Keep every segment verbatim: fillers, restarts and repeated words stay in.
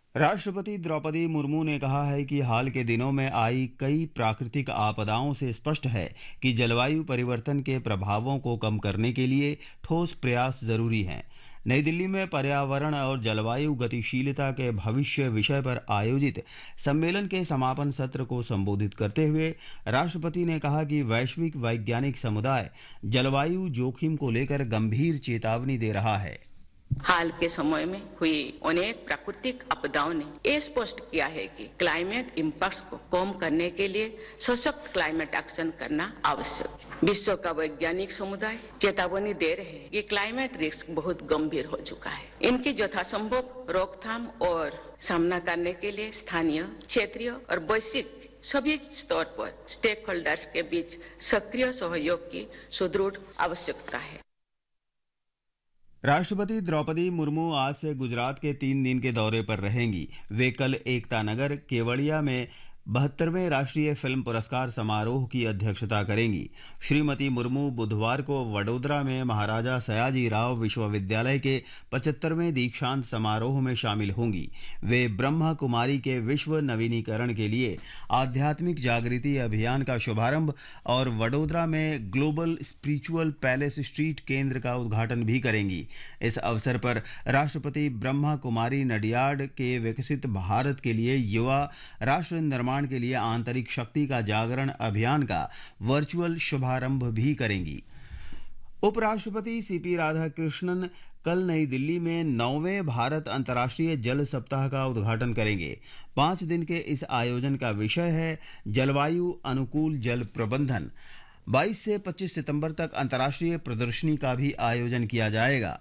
राष्ट्रपति द्रौपदी मुर्मू ने कहा है कि हाल के दिनों में आई कई प्राकृतिक आपदाओं से स्पष्ट है कि जलवायु परिवर्तन के प्रभावों को कम करने के लिए ठोस प्रयास जरूरी हैं। नई दिल्ली में पर्यावरण और जलवायु गतिशीलता के भविष्य विषय पर आयोजित सम्मेलन के समापन सत्र को संबोधित करते हुए राष्ट्रपति ने कहा कि वैश्विक वैज्ञानिक समुदाय जलवायु जोखिम को लेकर गंभीर चेतावनी दे रहा है। हाल के समय में हुई अनेक प्राकृतिक आपदाओं ने ये स्पष्ट किया है कि क्लाइमेट इम्पैक्ट्स को कम करने के लिए सशक्त क्लाइमेट एक्शन करना आवश्यक है। विश्व का वैज्ञानिक समुदाय चेतावनी दे रहे हैं कि क्लाइमेट रिस्क बहुत गंभीर हो चुका है। इनकी यथासंभव रोकथाम और सामना करने के लिए स्थानीय, क्षेत्रीय और वैश्विक सभी स्तर पर स्टेक होल्डर्स के बीच सक्रिय सहयोग की सुदृढ़ आवश्यकता है। राष्ट्रपति द्रौपदी मुर्मू आज से गुजरात के तीन दिन के दौरे पर रहेंगी। वे कल एकता नगर केवड़िया में बहत्तरवें राष्ट्रीय फिल्म पुरस्कार समारोह की अध्यक्षता करेंगी। श्रीमती मुर्मू बुधवार को वडोदरा में महाराजा सयाजी राव विश्वविद्यालय के पचहत्तरवें दीक्षांत समारोह में शामिल होंगी। वे ब्रह्मा कुमारी के विश्व नवीनीकरण के लिए आध्यात्मिक जागृति अभियान का शुभारंभ और वडोदरा में ग्लोबल स्पिरिचुअल पैलेस स्ट्रीट केंद्र का उद्घाटन भी करेंगी। इस अवसर पर राष्ट्रपति ब्रह्मा कुमारी नडियाड के विकसित भारत के लिए युवा राष्ट्र निर्माण के लिए आंतरिक शक्ति का जागरण अभियान का वर्चुअल शुभारंभ भी करेंगी। उपराष्ट्रपति सीपी राधाकृष्णन कल नई दिल्ली में नौवें भारत अंतर्राष्ट्रीय जल सप्ताह का उद्घाटन करेंगे। पांच दिन के इस आयोजन का विषय है जलवायु अनुकूल जल प्रबंधन। बाईस से पच्चीस सितंबर तक अंतर्राष्ट्रीय प्रदर्शनी का भी आयोजन किया जाएगा।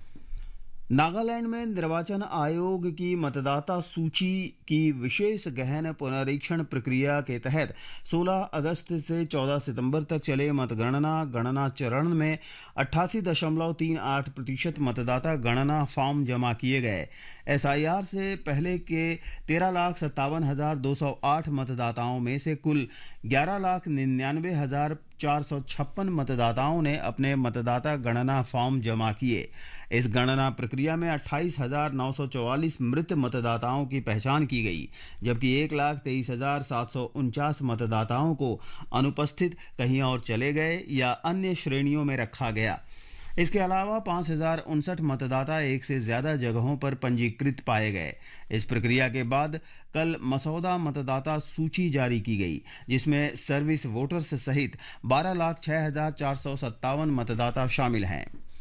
नागालैंड में निर्वाचन आयोग की मतदाता सूची की विशेष गहन पुनरीक्षण प्रक्रिया के तहत सोलह अगस्त से चौदह सितंबर तक चले मतगणना गणना चरण में अट्ठासी दशमलव तीन आठ प्रतिशत मतदाता गणना फॉर्म जमा किए गए। एसआईआर से पहले के तेरह लाख सत्तावन हजार दो सौ आठ मतदाताओं में से कुल ग्यारह लाख निन्यानवे हजार चार सौ छप्पन मतदाताओं ने अपने मतदाता गणना फॉर्म जमा किए। इस गणना प्रक्रिया में अट्ठाईस हजार नौ सौ चौवालीस मृत मतदाताओं की पहचान की गई, जबकि एक लाख तेईस हजार सात सौ उनचास मतदाताओं को अनुपस्थित, कहीं और चले गए या अन्य श्रेणियों में रखा गया। इसके अलावा पांच हजार उनसठ मतदाता एक से ज्यादा जगहों पर पंजीकृत पाए गए। इस प्रक्रिया के बाद कल मसौदा मतदाता सूची जारी की गई, जिसमें सर्विस वोटर्स सहित बारह लाख छह हजार चार सौ सत्तावन मतदाता शामिल हैं।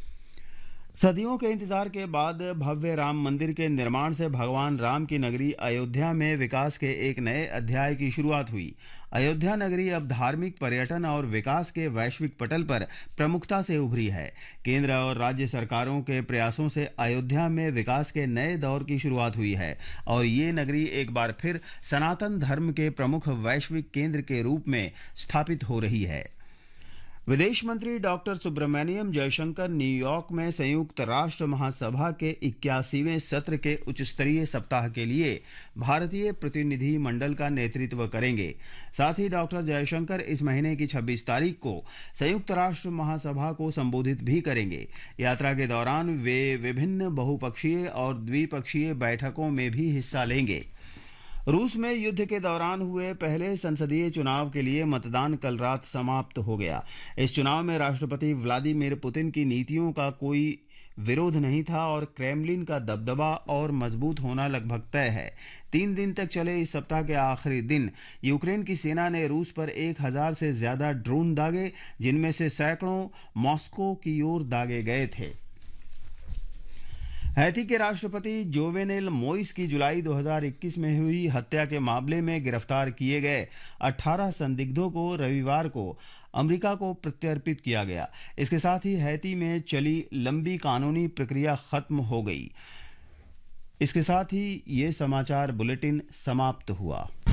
सदियों के इंतजार के बाद भव्य राम मंदिर के निर्माण से भगवान राम की नगरी अयोध्या में विकास के एक नए अध्याय की शुरुआत हुई। अयोध्या नगरी अब धार्मिक, पर्यटन और विकास के वैश्विक पटल पर प्रमुखता से उभरी है। केंद्र और राज्य सरकारों के प्रयासों से अयोध्या में विकास के नए दौर की शुरुआत हुई है और ये नगरी एक बार फिर सनातन धर्म के प्रमुख वैश्विक केंद्र के रूप में स्थापित हो रही है। विदेश मंत्री डॉक्टर सुब्रमण्यम जयशंकर न्यूयॉर्क में संयुक्त राष्ट्र महासभा के इक्यासीवें सत्र के उच्च स्तरीय सप्ताह के लिए भारतीय प्रतिनिधि मंडल का नेतृत्व करेंगे। साथ ही डॉक्टर जयशंकर इस महीने की छब्बीस तारीख को संयुक्त राष्ट्र महासभा को संबोधित भी करेंगे। यात्रा के दौरान वे विभिन्न बहुपक्षीय और द्विपक्षीय बैठकों में भी हिस्सा लेंगे। रूस में युद्ध के दौरान हुए पहले संसदीय चुनाव के लिए मतदान कल रात समाप्त हो गया। इस चुनाव में राष्ट्रपति व्लादिमीर पुतिन की नीतियों का कोई विरोध नहीं था और क्रेमलिन का दबदबा और मजबूत होना लगभग तय है। तीन दिन तक चले इस सप्ताह के आखिरी दिन यूक्रेन की सेना ने रूस पर एक हजार से ज्यादा ड्रोन दागे, जिनमें से सैकड़ों मॉस्को की ओर दागे गए थे। हैती के राष्ट्रपति जोवेनेल मोइस की जुलाई दो हज़ार इक्कीस में हुई हत्या के मामले में गिरफ्तार किए गए अठारह संदिग्धों को रविवार को अमेरिका को प्रत्यर्पित किया गया। इसके साथ ही हैती में चली लंबी कानूनी प्रक्रिया खत्म हो गई। इसके साथ ही ये समाचार बुलेटिन समाप्त हुआ।